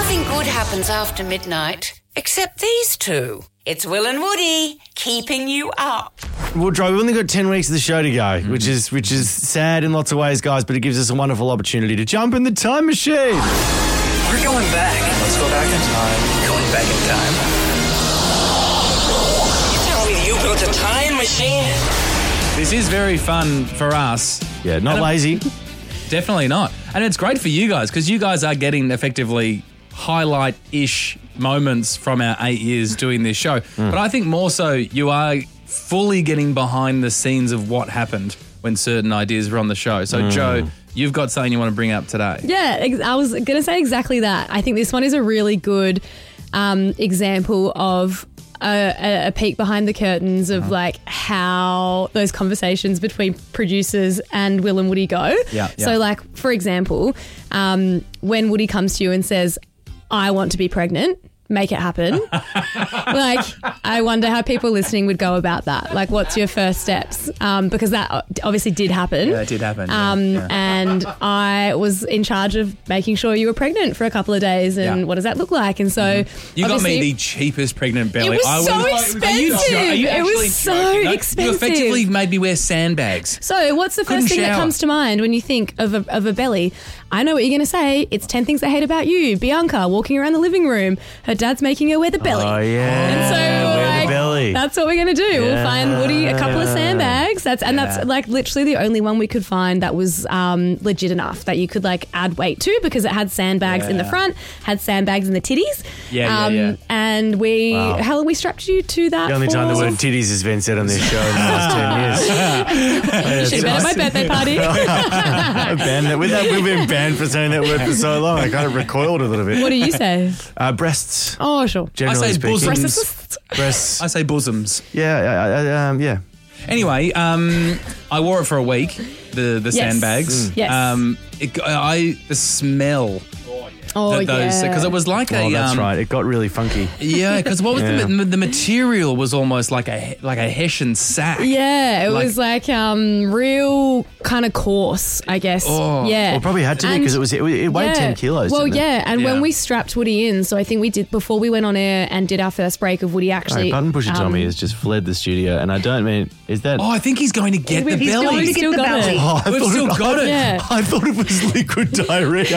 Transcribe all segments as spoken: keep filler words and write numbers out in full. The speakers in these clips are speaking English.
Nothing good happens after midnight, except these two. It's Will and Woody, keeping you up. Well, Dry, we've only got ten weeks of the show to go, mm. which is which is sad in lots of ways, guys, but it gives us a wonderful opportunity to jump in the time machine. We're going back. Let's go back in time. Going back in time. You tell me you built a time machine? This is very fun for us. Yeah, not lazy. Definitely not. And it's great for you guys because you guys are getting effectively highlight-ish moments from our eight years doing this show. Mm. But I think more so you are fully getting behind the scenes of what happened when certain ideas were on the show. So, mm. Joe, you've got something you want to bring up today. Yeah, I was going to say exactly that. I think this one is a really good um, example of A, a peek behind the curtains of like how those conversations between producers and Will and Woody go. Yeah, yeah. So like, for example, um, when Woody comes to you and says, I want to be pregnant, make it happen. Like, I wonder how people listening would go about that. Like, what's your first steps? Um, because that obviously did happen. Yeah, it did happen. Um, yeah, yeah. And I was in charge of making sure you were pregnant for a couple of days and yeah. what does that look like? And so you got me the cheapest pregnant belly. It was I so was, expensive. Are you, are you it was so joking? expensive. You effectively made me wear sandbags. So what's the Couldn't first thing shower. that comes to mind when you think of a, of a belly? I know what you're going to say. It's ten things I hate about you. Bianca walking around the living room. Her dad's making her wear the belly. Oh, yeah. And so wear like, the belly. That's what we're going to do. Yeah. We'll find Woody a couple of sandbags. That's And Yeah. that's like literally the only one we could find that was um, legit enough that you could like add weight to because it had sandbags in the Yeah. front, had sandbags in the titties. Yeah, yeah, um, yeah. And we, Wow. how long we strapped you to that The only for? time the word titties has been said on this show in the last ten years. You should have been at my birthday party. Banned that. We've, we've been banned for saying that word for so long. I kind of recoiled a little bit. What do you say? Uh, breasts, Oh, sure. generally I say speaking. bosoms. Breasts. I say bosoms. Yeah, I, I, um, yeah. Anyway, um, I wore it for a week. The the Yes. sandbags. Mm. Yes. Um, it, I the smell. Oh, that those yeah. because it was like a Oh, that's um, right. It got really funky. Yeah, because what was Yeah. the, the material was almost like a like a Hessian sack. Yeah, it Like- was like um, real kind of coarse, I guess. Oh. Yeah. Well, it probably had to be And- because it was it, it weighed yeah. ten kilos. Well, didn't it? yeah, and Yeah. when we strapped Woody in, so I think we did before we went on air and did our first break of Woody actually. Sorry, Button Pusher um, Tommy has just fled the studio, and I don't mean is that. Oh, I think he's going to get the He's belly. going to get the belly. Oh, I We've thought still it- got it. Yeah. I thought it was liquid diarrhea.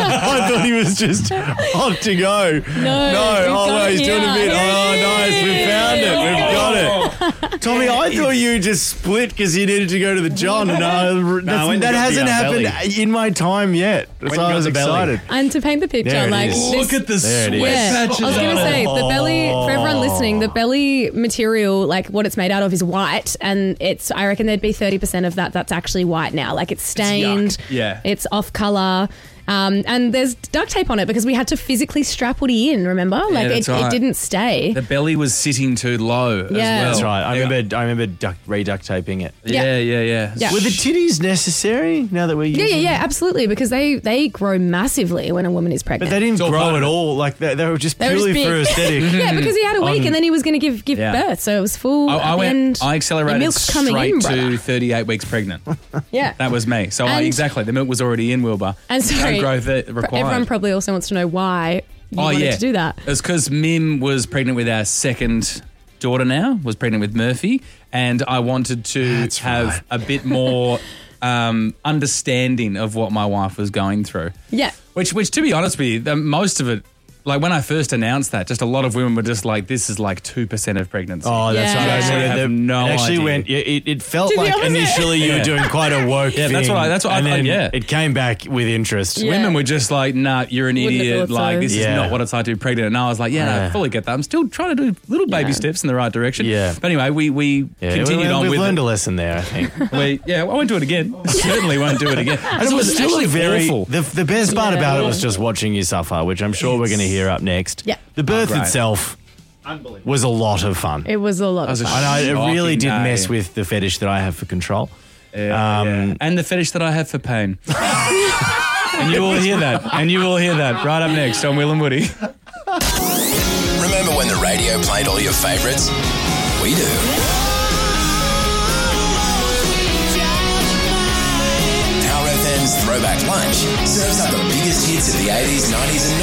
I thought he was just hot to go. No, No, we've oh got no, it he's doing a here. bit. Oh, nice, we found it. We've got it. Tommy, I thought you just split because you needed to go to the John. No, that's, when you that got hasn't the, uh, happened belly. in my time yet. That's When why you I got was the belly. excited. And to paint the picture, There it like is. this, Look at the There it sweat is. yeah, I patches. was going to on it. say the belly for everyone listening. The belly material, like what it's made out of, is white, and it's. I reckon there'd be thirty percent of that that's actually white now. Like it's stained. yuck. Yeah. it's off color. Um, and there's duct tape on it because we had to physically strap Woody in. Remember, like that's it, right. it didn't stay. The belly was sitting too low as Yeah. well. That's right. I Yeah. remember. I remember duct, re-duct taping it. Yeah, yeah, yeah. Yeah. Were the titties necessary now that we're Yeah, using yeah, them? yeah, absolutely. Because they they grow massively when a woman is But pregnant. they didn't all part grow of at it. all. Like they, they were just They were just purely for big. aesthetic. yeah, because he had a week On- and then he was going to give give Yeah. birth, so it was full. I, at I the went. end, I the accelerated milk's coming straight in, to brother. thirty-eight weeks pregnant. Yeah, That was me. So I, And- exactly, the milk was already in Wilbur. And sorry, no growth that required. everyone probably also wants to know why you oh wanted yeah, to do that. It's because Mim was pregnant with our second daughter. Now was pregnant with Murphy, and I wanted to That's have right. a bit more um, understanding of what my wife was going through. Yeah. Which, which to be honest with you, the, most of it. Like when I first announced that, just a lot of women were just like, "This is like two percent of pregnancy." Oh, that's Yeah. right. You I actually remember have the- no it actually idea. went. It, it felt To the like opposite. initially you Yeah. were doing quite a woke Yeah, thing. that's what I- that's what I and thought, then yeah. it came back with interest. Yeah. Women were just like, "Nah, you're an Wouldn't have idiot. thought so. Like this Yeah. is not what it's like to be pregnant." And I was like, "Yeah, no, I Yeah. fully get that. I'm still trying to do little baby Yeah. steps in the right direction." Yeah. But anyway, we we Yeah, continued we, on we've with learned it. a lesson there, I think. We, yeah, I won't do it again. Certainly won't do it again. And it was still actually a very. awful. The, the best part Yeah. about it was just watching you suffer, which I'm sure we're going to hear up next. Yeah. The birth Oh, great. itself was a lot of fun. It was a lot was of a fun. I know it really Shocking did day. mess with the fetish that I have for control. Yeah, Um, yeah. And the fetish that I have for pain. And you will hear that. And you will hear that right up next on Will and Woody. Remember when the radio played all your favourites? We do. Power F M's Throwback Lunch serves up the biggest hits of the eighties, nineties and